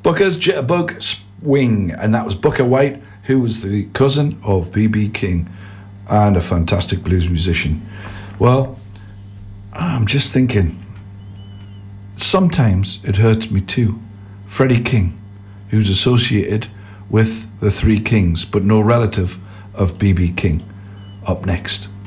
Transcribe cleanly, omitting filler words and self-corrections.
Booker's Jitterbug Swing, and that was Booker White, who was the cousin of B.B. King and a fantastic blues musician. Well, I'm just thinking, sometimes it hurts me too. Freddie King, who's associated with the Three Kings, but no relative of B.B. King. Up next.